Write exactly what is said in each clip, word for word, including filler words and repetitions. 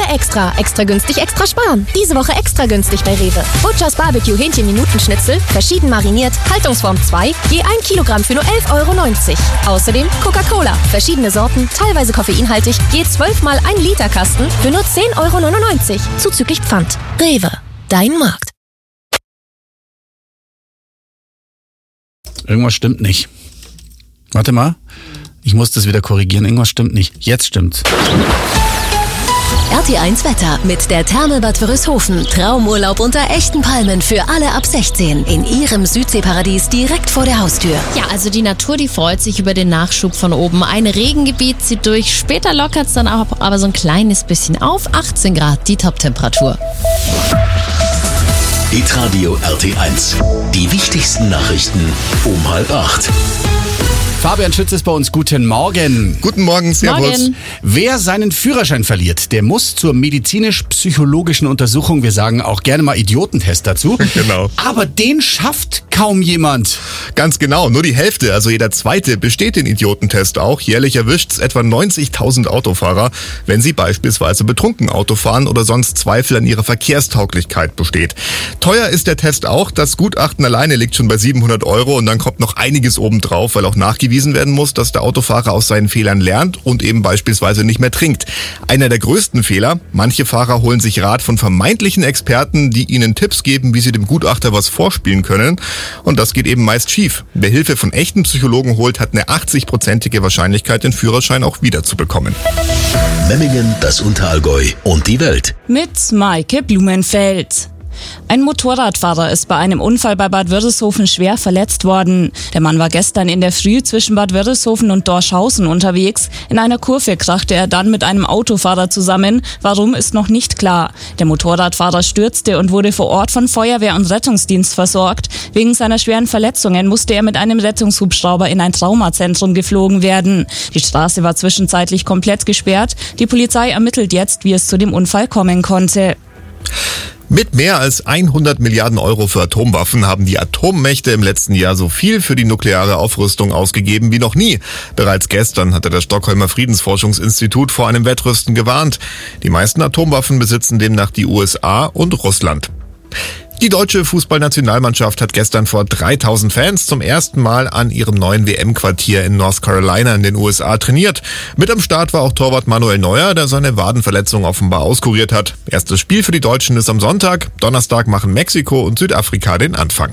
Extra. Extra günstig, extra sparen. Diese Woche extra günstig bei Rewe. Butchers Barbecue Hähnchen Minutenschnitzel, verschieden mariniert, Haltungsform zwei, je ein Kilogramm für nur elf Euro neunzig. Außerdem Coca-Cola, verschiedene Sorten, teilweise koffeinhaltig, je zwölf mal ein Liter Kasten für nur zehn Euro neunundneunzig. Zuzüglich Pfand. Rewe, dein Markt. Irgendwas stimmt nicht. Warte mal, ich muss das wieder korrigieren. Irgendwas stimmt nicht. Jetzt stimmt's. R T eins Wetter mit der Therme Bad Wörishofen. Traumurlaub unter echten Palmen für alle ab sechzehn. In ihrem Südseeparadies direkt vor der Haustür. Ja, also die Natur, die freut sich über den Nachschub von oben. Ein Regengebiet zieht durch. Später lockert es dann auch, aber so ein kleines bisschen auf. achtzehn Grad die Toptemperatur. Hitradio R T eins. Die wichtigsten Nachrichten um halb acht. Fabian Schütz ist bei uns. Guten Morgen. Guten Morgen, servus. Morgen. Wer seinen Führerschein verliert, der muss zur medizinisch-psychologischen Untersuchung. Wir sagen auch gerne mal Idiotentest dazu. Genau. Aber den schafft kaum jemand. Ganz genau, nur die Hälfte, also jeder Zweite, besteht den Idiotentest auch. Jährlich erwischt's etwa neunzigtausend Autofahrer, wenn sie beispielsweise betrunken Auto fahren oder sonst Zweifel an ihrer Verkehrstauglichkeit besteht. Teuer ist der Test auch. Das Gutachten alleine liegt schon bei siebenhundert Euro und dann kommt noch einiges obendrauf, weil auch nachgewiesen werden muss, dass der Autofahrer aus seinen Fehlern lernt und eben beispielsweise nicht mehr trinkt. Einer der größten Fehler: Manche Fahrer holen sich Rat von vermeintlichen Experten, die ihnen Tipps geben, wie sie dem Gutachter was vorspielen können. Und das geht eben meist schief. Wer Hilfe von echten Psychologen holt, hat eine achtzig-prozentige Wahrscheinlichkeit, den Führerschein auch wiederzubekommen. Memmingen, das Unterallgäu und die Welt. Mit Maike Blumenfeld. Ein Motorradfahrer ist bei einem Unfall bei Bad Wörishofen schwer verletzt worden. Der Mann war gestern in der Früh zwischen Bad Wörishofen und Dorschhausen unterwegs. In einer Kurve krachte er dann mit einem Autofahrer zusammen. Warum, ist noch nicht klar. Der Motorradfahrer stürzte und wurde vor Ort von Feuerwehr und Rettungsdienst versorgt. Wegen seiner schweren Verletzungen musste er mit einem Rettungshubschrauber in ein Traumazentrum geflogen werden. Die Straße war zwischenzeitlich komplett gesperrt. Die Polizei ermittelt jetzt, wie es zu dem Unfall kommen konnte. Mit mehr als hundert Milliarden Euro für Atomwaffen haben die Atommächte im letzten Jahr so viel für die nukleare Aufrüstung ausgegeben wie noch nie. Bereits gestern hatte das Stockholmer Friedensforschungsinstitut vor einem Wettrüsten gewarnt. Die meisten Atomwaffen besitzen demnach die U S A und Russland. Die deutsche Fußballnationalmannschaft hat gestern vor dreitausend Fans zum ersten Mal an ihrem neuen W M-Quartier in North Carolina in den U S A trainiert. Mit am Start war auch Torwart Manuel Neuer, der seine Wadenverletzung offenbar auskuriert hat. Erstes Spiel für die Deutschen ist am Sonntag. Donnerstag machen Mexiko und Südafrika den Anfang.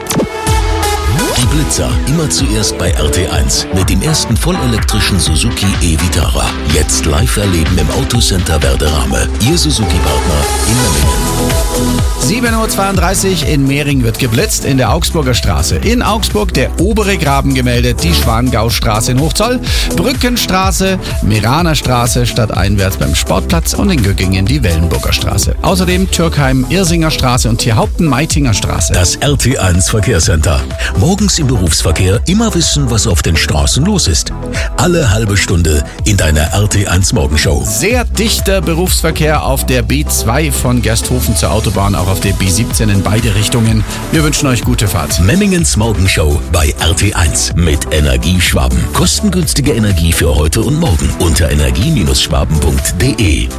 Die Blitzer, immer zuerst bei R T eins mit dem ersten vollelektrischen Suzuki e-Vitara. Jetzt live erleben im Autocenter Werderame. Ihr Suzuki-Partner in Memmingen. sieben Uhr zweiunddreißig in Mehring wird geblitzt in der Augsburger Straße. In Augsburg der obere Graben gemeldet, die Schwangaustraße in Hochzoll, Brückenstraße, Meraner Straße stadteinwärts beim Sportplatz und in Göggingen die Wellenburger Straße. Außerdem Türkheim, Irsinger Straße und Tierhaupten-Meitinger Straße. Das R T eins Verkehrscenter. Morgens im Berufsverkehr immer wissen, was auf den Straßen los ist. Alle halbe Stunde in deiner R T eins Morgenshow. Sehr dichter Berufsverkehr auf der B zwei von Gersthofen zur Autobahn, auch auf der B siebzehn in beide Richtungen. Wir wünschen euch gute Fahrt. Memmingens Morgenshow bei R T eins mit Energie Schwaben. Kostengünstige Energie für heute und morgen unter energie Schwaben punkt de.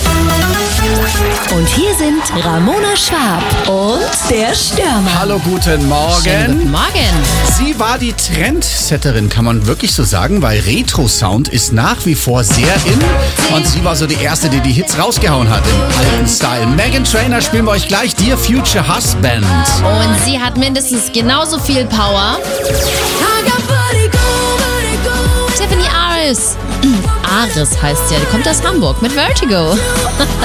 Und hier sind Ramona Schwab und der Stürmer. Hallo, guten Morgen. Schönen guten Morgen. Sie war die Trendsetterin, kann man wirklich so sagen, weil Retro-Sound ist nach wie vor sehr in. Und sie war so die Erste, die die Hits rausgehauen hat im alten Style. Meghan Trainor spielen wir euch gleich, Dear Future Husband. Und sie hat mindestens genauso viel Power. Tiffany Aris. Aris heißt sie ja, die kommt aus Hamburg mit Vertigo.